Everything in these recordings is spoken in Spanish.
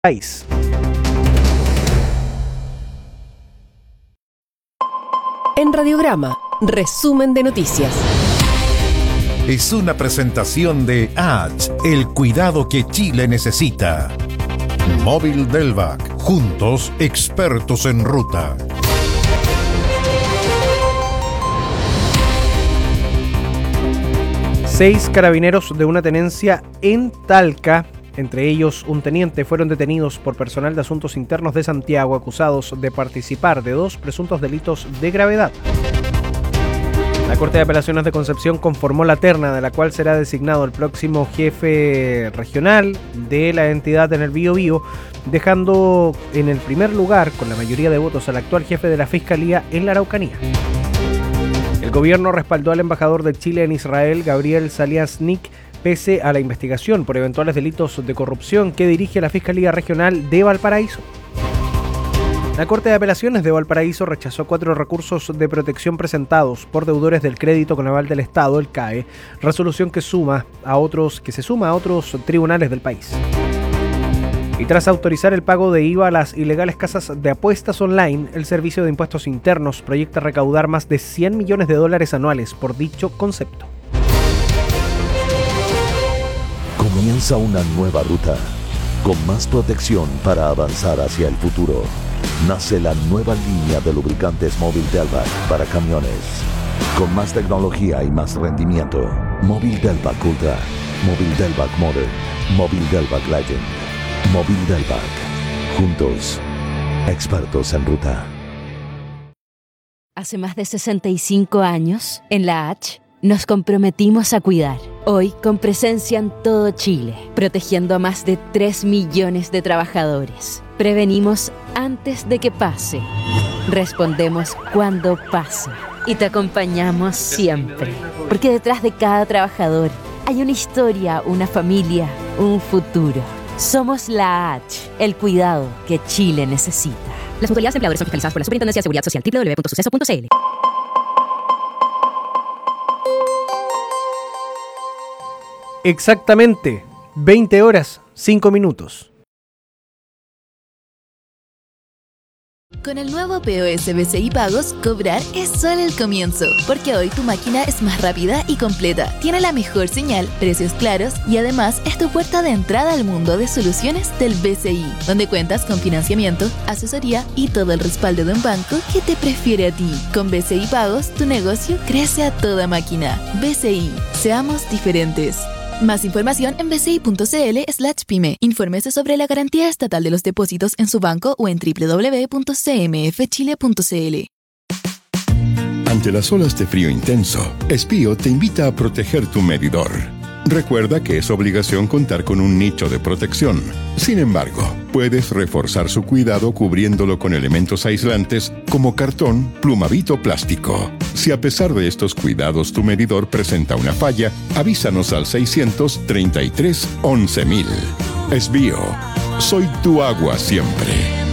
país. En Radiograma, resumen de noticias. Es una presentación de ATS, el cuidado que Chile necesita. Móvil Delvac, juntos expertos en ruta. Seis carabineros de una tenencia en Talca, entre ellos un teniente, fueron detenidos por personal de asuntos internos de Santiago, acusados de participar de 2 presuntos delitos de gravedad. La Corte de Apelaciones de Concepción conformó la terna de la cual será designado el próximo jefe regional de la entidad en el Biobío, dejando en el primer lugar, con la mayoría de votos, al actual jefe de la Fiscalía en la Araucanía. El gobierno respaldó al embajador de Chile en Israel, Gabriel Saliasnik, pese a la investigación por eventuales delitos de corrupción que dirige la Fiscalía Regional de Valparaíso. La Corte de Apelaciones de Valparaíso rechazó 4 recursos de protección presentados por deudores del Crédito con Aval del Estado, el CAE, resolución que se suma a otros tribunales del país. Y tras autorizar el pago de IVA a las ilegales casas de apuestas online, el Servicio de Impuestos Internos proyecta recaudar más de $100 millones anuales por dicho concepto. Comienza una nueva ruta, con más protección para avanzar hacia el futuro. Nace la nueva línea de lubricantes Móvil Delvac para camiones. Con más tecnología y más rendimiento. Móvil Delvac Ultra, Móvil Delvac Modern, Móvil Delvac Legend, Móvil Delvac. Juntos, expertos en ruta. Hace más de 65 años, en la H, nos comprometimos a cuidar. Hoy, con presencia en todo Chile, protegiendo a más de 3 millones de trabajadores. Prevenimos antes de que pase. Respondemos cuando pasa. Y te acompañamos siempre. Porque detrás de cada trabajador hay una historia, una familia, un futuro. Somos la H, el cuidado que Chile necesita. Las mutualidades de empleadores son fiscalizadas por la Superintendencia de Seguridad Social, www.suceso.cl. Exactamente, 20 horas, 5 minutos. Con el nuevo POS BCI Pagos, cobrar es solo el comienzo, porque hoy tu máquina es más rápida y completa, tiene la mejor señal, precios claros y además es tu puerta de entrada al mundo de soluciones del BCI, donde cuentas con financiamiento, asesoría y todo el respaldo de un banco que te prefiere a ti. Con BCI Pagos, tu negocio crece a toda máquina. BCI, seamos diferentes. Más información en bci.cl/pyme. Infórmese sobre la garantía estatal de los depósitos en su banco o en www.cmfchile.cl. Ante las olas de frío intenso, Espío te invita a proteger tu medidor. Recuerda que es obligación contar con un nicho de protección. Sin embargo, puedes reforzar su cuidado cubriéndolo con elementos aislantes como cartón, plumavit o plástico. Si a pesar de estos cuidados tu medidor presenta una falla, avísanos al 633 11.000. Espío, soy tu agua siempre.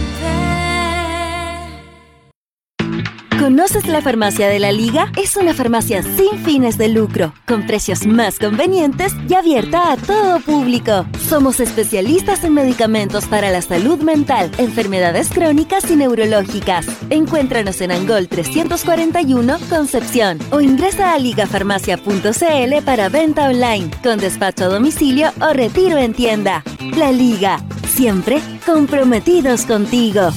¿Conoces la Farmacia de la Liga? Es una farmacia sin fines de lucro, con precios más convenientes y abierta a todo público. Somos especialistas en medicamentos para la salud mental, enfermedades crónicas y neurológicas. Encuéntranos en Angol 341, Concepción, o ingresa a ligafarmacia.cl para venta online, con despacho a domicilio o retiro en tienda. La Liga, siempre comprometidos contigo.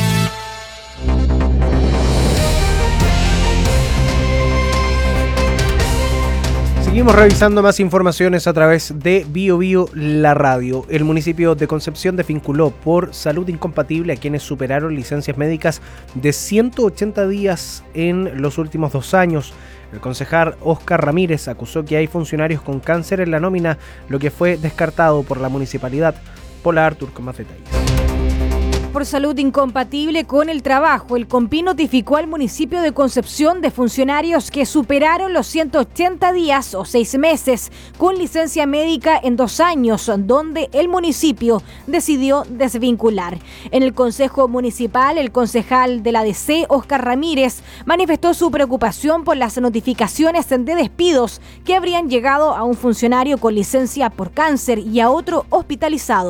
Seguimos revisando más informaciones a través de BioBio La Radio. El municipio de Concepción desvinculó por salud incompatible a quienes superaron licencias médicas de 180 días en los últimos 2 años. El concejal Óscar Ramírez acusó que hay funcionarios con cáncer en la nómina, lo que fue descartado por la municipalidad. Paula Artur con más detalles. Por salud incompatible con el trabajo, el COMPI notificó al municipio de Concepción de funcionarios que superaron los 180 días o 6 meses con licencia médica en 2 años, donde el municipio decidió desvincular. En el Consejo Municipal, el concejal de la DC, Óscar Ramírez, manifestó su preocupación por las notificaciones de despidos que habrían llegado a un funcionario con licencia por cáncer y a otro hospitalizado.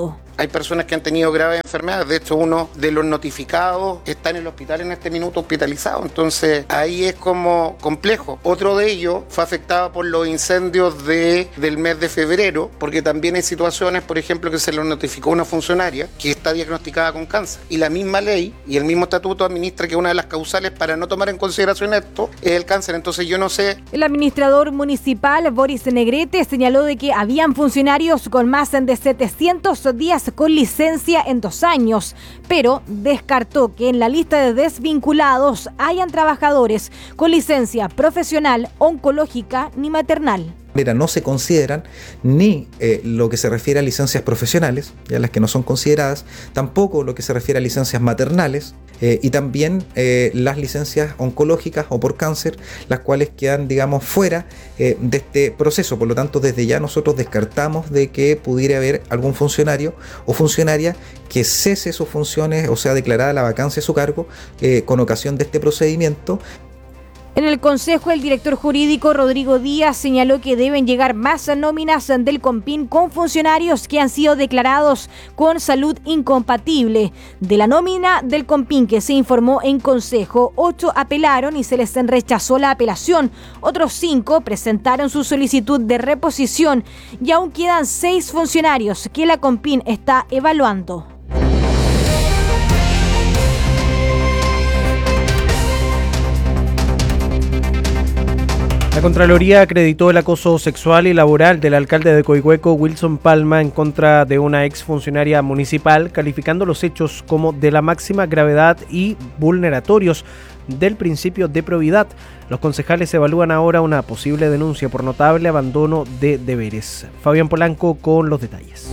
hay personas que han tenido graves enfermedades. De hecho, uno de los notificados está en el hospital en este minuto hospitalizado. Entonces, ahí es como complejo. Otro de ellos fue afectado por los incendios del mes de febrero, porque también hay situaciones, por ejemplo, que se le notificó a una funcionaria que está diagnosticada con cáncer. Y la misma ley y el mismo estatuto administra que una de las causales para no tomar en consideración esto es el cáncer. Entonces, yo no sé. El administrador municipal, Boris Negrete, señaló de que habían funcionarios con más de 700 días con licencia en 2 años, pero descartó que en la lista de desvinculados hayan trabajadores con licencia profesional, oncológica ni maternal. No se consideran ni lo que se refiere a licencias profesionales, ya las que no son consideradas, tampoco lo que se refiere a licencias maternales y también las licencias oncológicas o por cáncer, las cuales quedan, digamos, fuera de este proceso. Por lo tanto, desde ya nosotros descartamos de que pudiera haber algún funcionario o funcionaria que cese sus funciones o sea declarada la vacancia de su cargo con ocasión de este procedimiento. En el Consejo, el director jurídico Rodrigo Díaz señaló que deben llegar más nóminas del COMPIN con funcionarios que han sido declarados con salud incompatible. De la nómina del COMPIN que se informó en Consejo, 8 apelaron y se les rechazó la apelación. Otros 5 presentaron su solicitud de reposición y aún quedan 6 funcionarios que la COMPIN está evaluando. La Contraloría acreditó el acoso sexual y laboral del alcalde de Coihueco, Wilson Palma, en contra de una exfuncionaria municipal, calificando los hechos como de la máxima gravedad y vulneratorios del principio de probidad. Los concejales evalúan ahora una posible denuncia por notable abandono de deberes. Fabián Polanco con los detalles.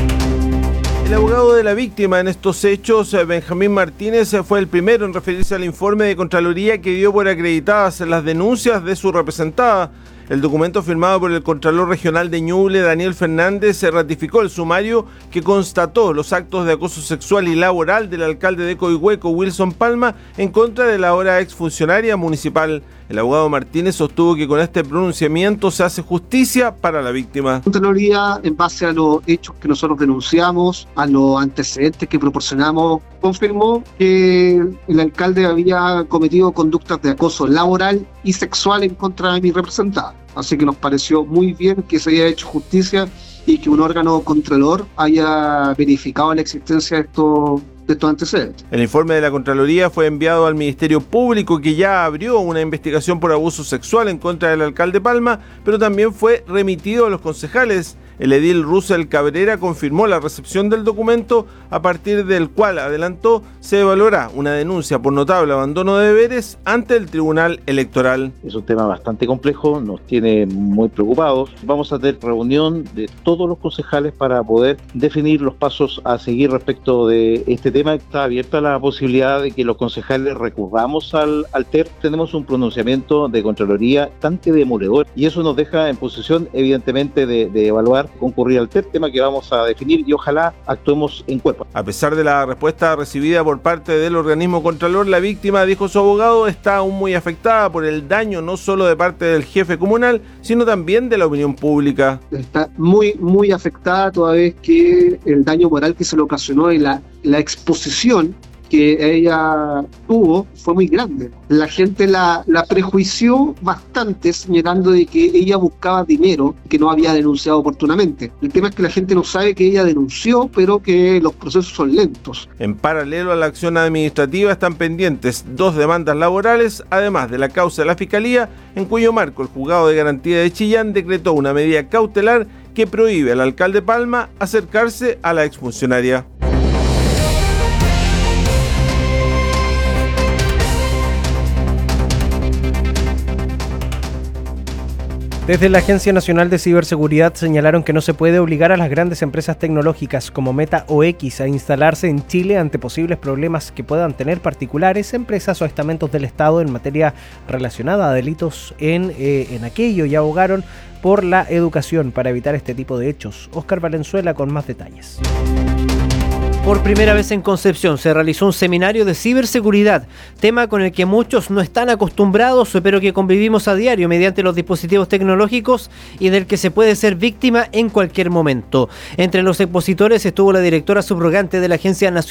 El abogado de la víctima en estos hechos, Benjamín Martínez, fue el primero en referirse al informe de Contraloría que dio por acreditadas las denuncias de su representada. El documento firmado por el Contralor Regional de Ñuble, Daniel Fernández, ratificó el sumario que constató los actos de acoso sexual y laboral del alcalde de Coihueco, Wilson Palma, en contra de la ahora exfuncionaria municipal. El abogado Martínez sostuvo que con este pronunciamiento se hace justicia para la víctima. La Contraloría, en base a los hechos que nosotros denunciamos, a los antecedentes que proporcionamos, confirmó que el alcalde había cometido conductas de acoso laboral y sexual en contra de mi representada. Así que nos pareció muy bien que se haya hecho justicia y que un órgano contralor haya verificado la existencia de estos antecedentes. El informe de la Contraloría fue enviado al Ministerio Público, que ya abrió una investigación por abuso sexual en contra del alcalde Palma, pero también fue remitido a los concejales. El edil Russell Cabrera confirmó la recepción del documento, a partir del cual, adelantó, se evaluará una denuncia por notable abandono de deberes ante el Tribunal Electoral. Es un tema bastante complejo, nos tiene muy preocupados. Vamos a tener reunión de todos los concejales para poder definir los pasos a seguir respecto de este tema. Está abierta la posibilidad de que los concejales recurramos al TER. Tenemos un pronunciamiento de Contraloría bastante demoledor y eso nos deja en posición, evidentemente, de evaluar concurrir al TER, tema que vamos a definir y ojalá actuemos en cuerpo. A pesar de la respuesta recibida por parte del organismo Contralor, la víctima, dijo su abogado, está aún muy afectada por el daño no solo de parte del jefe comunal, sino también de la opinión pública. Está muy afectada toda vez que el daño moral que se le ocasionó y la exposición que ella tuvo fue muy grande. La gente la prejuició bastante, señalando de que ella buscaba dinero que no había denunciado oportunamente. El tema es que la gente no sabe que ella denunció, pero que los procesos son lentos. En paralelo a la acción administrativa están pendientes 2 demandas laborales, además de la causa de la Fiscalía, en cuyo marco el Juzgado de Garantía de Chillán decretó una medida cautelar que prohíbe al alcalde Palma acercarse a la exfuncionaria. Desde la Agencia Nacional de Ciberseguridad señalaron que no se puede obligar a las grandes empresas tecnológicas como Meta o X a instalarse en Chile ante posibles problemas que puedan tener particulares, empresas o estamentos del Estado en materia relacionada a delitos en aquello, y abogaron por la educación para evitar este tipo de hechos. Óscar Valenzuela con más detalles. Por primera vez en Concepción se realizó un seminario de ciberseguridad, tema con el que muchos no están acostumbrados, pero que convivimos a diario mediante los dispositivos tecnológicos y del que se puede ser víctima en cualquier momento. Entre los expositores estuvo la directora subrogante de la Agencia Nacional